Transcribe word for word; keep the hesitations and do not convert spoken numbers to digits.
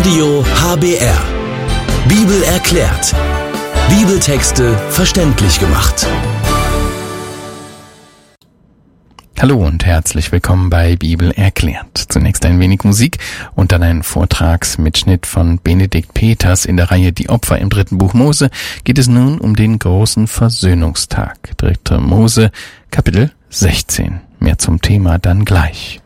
Radio H B R. Bibel erklärt. Bibeltexte verständlich gemacht. Hallo und herzlich willkommen bei Bibel erklärt. Zunächst ein wenig Musik und dann ein Vortragsmitschnitt von Benedikt Peters. In der Reihe Die Opfer im dritten Buch Mose geht es nun um den großen Versöhnungstag. dritter Mose, Kapitel sechzehn. Mehr zum Thema dann gleich.